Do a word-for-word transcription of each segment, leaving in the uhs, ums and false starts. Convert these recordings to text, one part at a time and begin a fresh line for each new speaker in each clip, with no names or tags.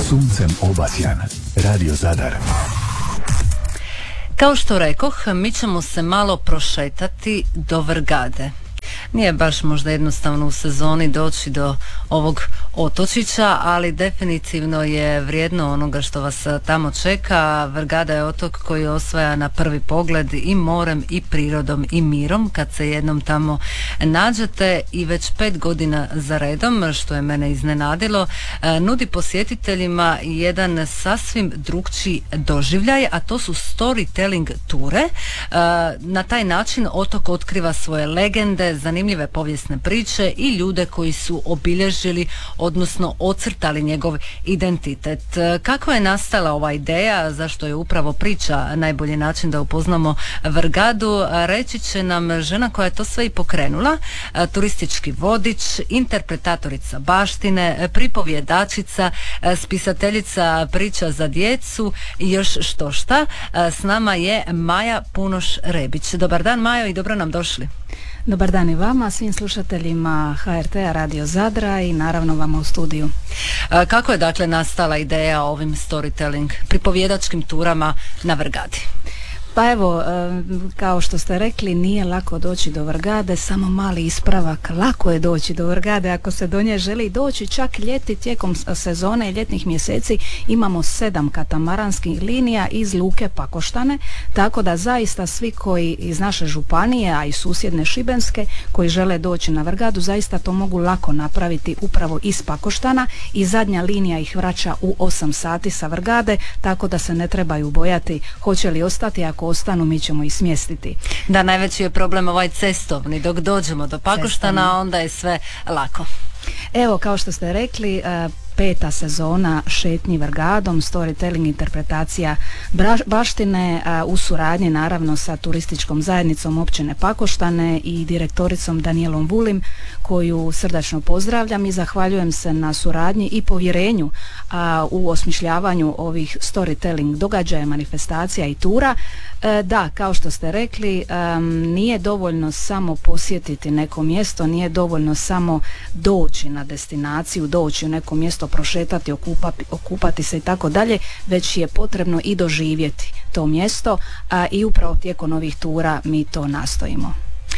Suncem obasjan. Radio Zadar.
Kao što rekoh, mi ćemo se malo prošetati do Vrgade. Nije baš možda jednostavno u sezoni doći do ovog otočića, ali definitivno je vrijedno onoga što vas tamo čeka. Vrgada je otok koji osvaja na prvi pogled i morem i prirodom i mirom kad se jednom tamo nađete, i već pet godina za redom, što je mene iznenadilo, nudi posjetiteljima jedan sasvim drukčiji doživljaj, a to su storytelling ture. Na taj način otok otkriva svoje legende, zanimljive povijesne priče i ljude koji su obilježili, odnosno ocrtali njegov identitet. Kako je nastala ova ideja, zašto je upravo priča najbolji način da upoznamo Vrgadu, reći će nam žena koja je to sve i pokrenula, turistički vodič, interpretatorica baštine, pripovjedačica, spisateljica priča za djecu i još što šta. S nama je Maja Punoš-Rebić. Dobar dan, Majo, i dobro nam došli.
Dobar dan i vama, svim slušateljima H R T-a Radio Zadra i naravno vama u studiju.
Kako je dakle nastala ideja o ovim storytelling pripovjedačkim turama na Vrgadi?
Pa evo, kao što ste rekli, nije lako doći do Vrgade, samo mali ispravak, lako je doći do Vrgade ako se do nje želi doći. Čak ljeti, tijekom sezone i ljetnih mjeseci imamo sedam katamaranskih linija iz luke Pakoštane, tako da zaista svi koji iz naše županije, a i susjedne Šibenske, koji žele doći na Vrgadu, zaista to mogu lako napraviti upravo iz Pakoštana, i zadnja linija ih vraća u osam sati sa Vrgade, tako da se ne trebaju bojati hoće li ostati. Ako ostanu, mi ćemo ih smjestiti.
Da, najveći je problem ovaj cestovni. Dok dođemo do Pakoštana, cestovni, onda je sve lako.
Evo, kao što ste rekli, peta sezona šetnji Vrgadom, storytelling, interpretacija baštine, u suradnji naravno sa turističkom zajednicom općine Pakoštane i direktoricom Danijelom Vulim, koju srdačno pozdravljam i zahvaljujem se na suradnji i povjerenju a, u osmišljavanju ovih storytelling događaja, manifestacija i tura. E, da, kao što ste rekli, um, nije dovoljno samo posjetiti neko mjesto, nije dovoljno samo doći na destinaciju, doći u neko mjesto, prošetati, okupati, okupati se i tako dalje, već je potrebno i doživjeti to mjesto, a, i upravo tijekom ovih tura mi to nastojimo.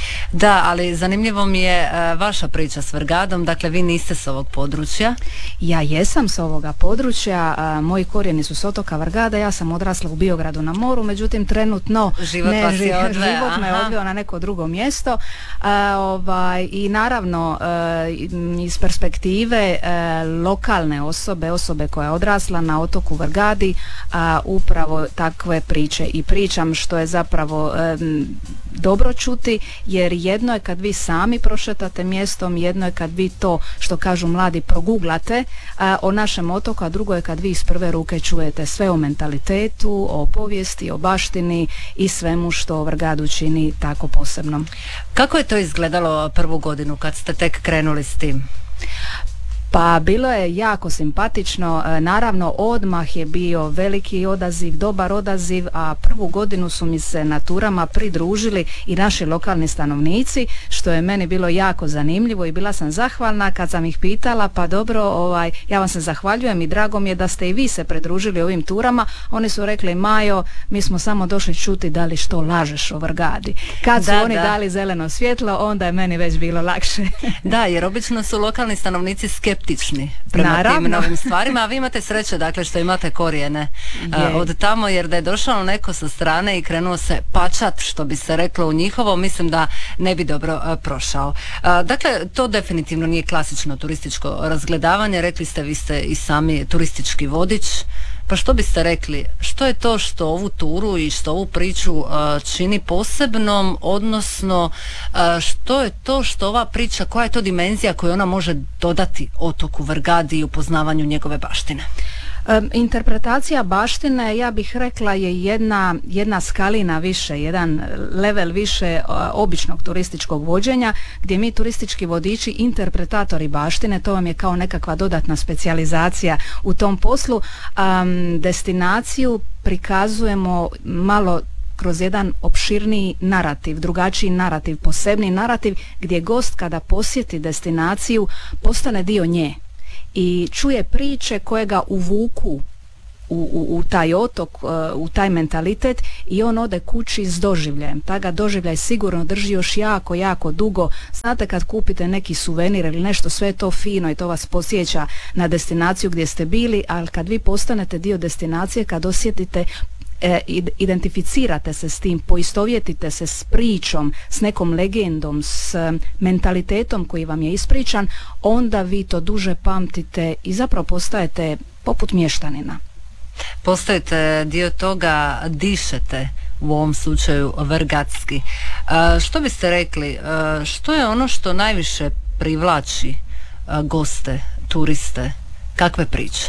Da, ali zanimljivo mi je uh, vaša priča s Vrgadom, dakle vi niste s ovog područja.
Ja jesam s ovoga područja, uh, moji korijeni su s otoka Vrgada, ja sam odrasla u Biogradu na moru, međutim trenutno
život,
ne,
vas je odve,
život me
aha.
odveo na neko drugo mjesto, uh, ovaj, i naravno uh, iz perspektive uh, lokalne osobe, osobe koja je odrasla na otoku Vrgadi, uh, upravo takve priče i pričam, što je zapravo um, dobro čuti, jer jedno je kad vi sami prošetate mjestom, jedno je kad vi to, što kažu mladi, proguglate a, o našem otoku, a drugo je kad vi iz prve ruke čujete sve o mentalitetu, o povijesti, o baštini i svemu što Vrgadu čini tako posebnom.
Kako je to izgledalo prvu godinu kad ste tek krenuli s tim?
Pa bilo je jako simpatično, naravno odmah je bio veliki odaziv, dobar odaziv, a prvu godinu su mi se na turama pridružili i naši lokalni stanovnici, što je meni bilo jako zanimljivo i bila sam zahvalna kad sam ih pitala, pa dobro, ovaj, ja vam se zahvaljujem i drago mi je da ste i vi se pridružili ovim turama. Oni su rekli, Majo, mi smo samo došli čuti da li što lažeš o Vrgadi. Kad su
da,
oni
da.
dali zeleno svjetlo, onda je meni već bilo lakše.
Da, jer obično su lokalni stanovnici skeptični prema
Naravno.
tim novim stvarima, a vi imate sreće dakle što imate korijene uh, od tamo, jer da je došao neko sa strane i krenuo se pačat, što bi se reklo u njihovo, mislim da ne bi dobro uh, prošao. Uh, dakle, to definitivno nije klasično turističko razgledavanje, rekli ste, vi ste i sami turistički vodič. Pa što biste rekli, što je to što ovu turu i što ovu priču uh, čini posebnom, odnosno uh, što je to što ova priča, koja je to dimenzija koju ona može dodati otoku Vrgadi i upoznavanju njegove baštine?
Um, interpretacija baštine, ja bih rekla, je jedna, jedna skalina više, jedan level više uh, običnog turističkog vođenja, gdje mi turistički vodiči, interpretatori baštine, to vam je kao nekakva dodatna specijalizacija u tom poslu, um, destinaciju prikazujemo malo kroz jedan opširniji narativ, drugačiji narativ, posebni narativ, gdje gost kada posjeti destinaciju postane dio nje. i čuje priče koje ga uvuku U, u, u taj otok, u taj mentalitet i on ode kući s doživljajem. Ta ga doživljaj sigurno drži još jako, jako dugo. Znate kad kupite neki suvenir ili nešto, sve je to fino i to vas podsjeća na destinaciju gdje ste bili, ali kad vi postanete dio destinacije, kad osjetite, e, identificirate se s tim, poistovjetite se s pričom, s nekom legendom, s mentalitetom koji vam je ispričan, onda vi to duže pamtite i zapravo postajete poput mještanina.
Postajete dio toga, dišete u ovom slučaju vrgatski. E, što biste rekli, e, što je ono što najviše privlači e, goste, turiste, kakve priče?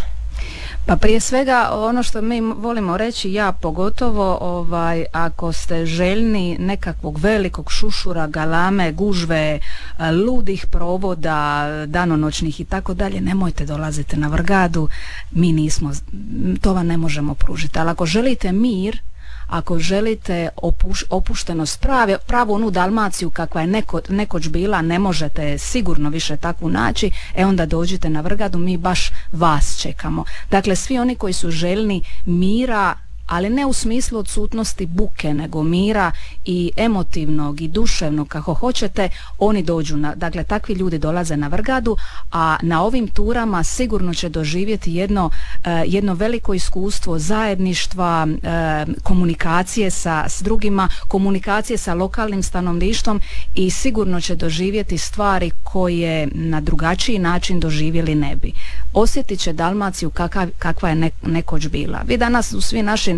Pa prije svega ono što mi volimo reći, ja pogotovo, ovaj, ako ste željni nekakvog velikog šušura, galame, gužve, ludih provoda, danonoćnih i tako dalje, nemojte dolaziti na Vrgadu, mi nismo, to vam ne možemo pružiti. Ali ako želite mir, ako želite opuš, opuštenost, prave, pravu onu Dalmaciju kakva je neko, nekoć bila, ne možete sigurno više takvu naći, e onda dođite na Vrgadu, mi baš vas čekamo. Dakle, svi oni koji su željni mira, ali ne u smislu odsutnosti buke, nego mira i emotivnog i duševnog, kako hoćete, oni dođu na, dakle takvi ljudi dolaze na Vrgadu, a na ovim turama sigurno će doživjeti jedno, eh, jedno veliko iskustvo zajedništva, eh, komunikacije sa s drugima, komunikacije sa lokalnim stanovništvom i sigurno će doživjeti stvari koje na drugačiji način doživjeli ne bi. Osjetit će Dalmaciju kakav, kakva je ne, nekoć bila. Vi danas u svim našim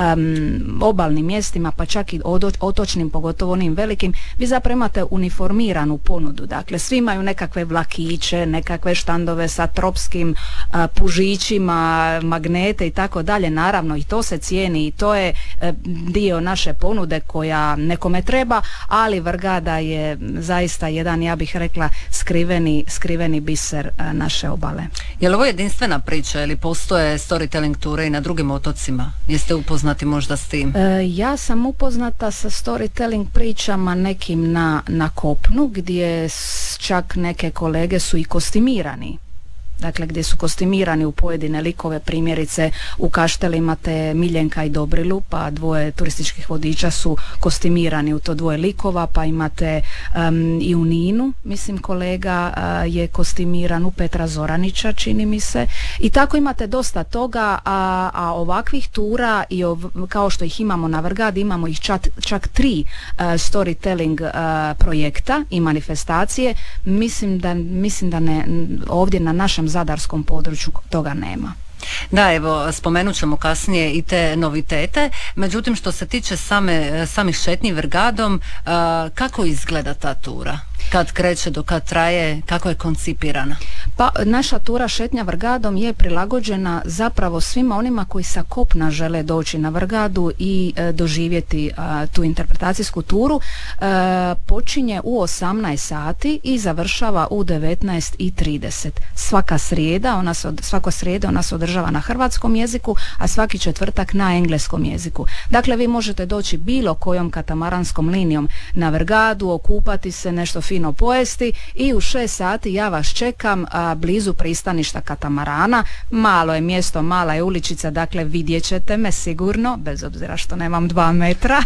um, obalnim mjestima, pa čak i otočnim, pogotovo onim velikim, vi zapravo imate uniformiranu ponudu. Dakle, svi imaju nekakve vlakiće, nekakve štandove sa tropskim uh, pužićima, magnete i tako dalje. Naravno, i to se cijeni i to je uh, dio naše ponude koja nekome treba, ali Vrgada je zaista jedan, ja bih rekla, skriveni, skriveni biser uh, naše obale.
Je li ovo jedinstvena priča ili postoje storytelling ture i na drugim otocima? Jeste upoznati možda s tim?
E, ja sam upoznata sa storytelling pričama nekim na, na kopnu, gdje čak neke kolege su i kostimirani. Dakle, gdje su kostimirani u pojedine likove, primjerice u Kašteli imate Miljenka i Dobrilu, pa dvoje turističkih vodiča su kostimirani u to dvoje likova, pa imate um, i u Ninu, mislim kolega uh, je kostimiran u Petra Zoranića, čini mi se, i tako imate dosta toga, a, a ovakvih tura i ov, kao što ih imamo na Vrgadi, imamo ih čak, čak tri uh, storytelling uh, projekta i manifestacije, mislim da, mislim da ne, ovdje na našem zadarskom području toga nema.
Da, evo, spomenut ćemo kasnije i te novitete, međutim što se tiče same, samih šetnji Vrgadom, uh, kako izgleda ta tura? Kad kreće, do kad traje, kako je koncipirana?
Pa naša tura šetnja Vrgadom je prilagođena zapravo svima onima koji sa kopna žele doći na Vrgadu i e, doživjeti a, tu interpretacijsku turu. E, počinje u osamnaest sati i završava u devetnaest i trideset. Svaka srijeda, ona se, svako srijede ona se održava na hrvatskom jeziku, a svaki četvrtak na engleskom jeziku. Dakle, vi možete doći bilo kojom katamaranskom linijom na Vrgadu, okupati se, nešto fino pojesti i u šest sati ja vas čekam a, blizu pristaništa katamarana. Malo je mjesto, mala je uličica, dakle vidjet ćete me sigurno, bez obzira što nemam dva metra.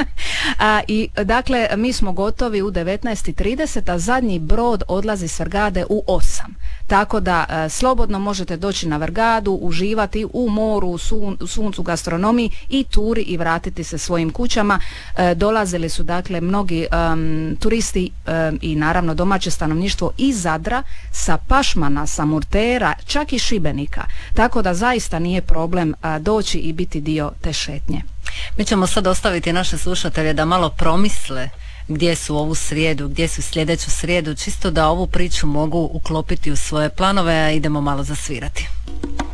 a, I dakle, mi smo gotovi u devetnaest i trideset, a zadnji brod odlazi s Vrgade u osam. Tako da a, slobodno možete doći na Vrgadu, uživati u moru, u, sun, u suncu, gastronomiji i turi i vratiti se svojim kućama. E, dolazili su dakle mnogi um, turisti um, i naravno domaće stanovništvo iz Zadra, sa Pašmana, sa Murtera, čak i Šibenika. Tako da zaista nije problem a, doći i biti dio te šetnje.
Mi ćemo sad ostaviti naše slušatelje da malo promisle gdje su ovu srijedu, gdje su sljedeću srijedu, čisto da ovu priču mogu uklopiti u svoje planove, a idemo malo zasvirati.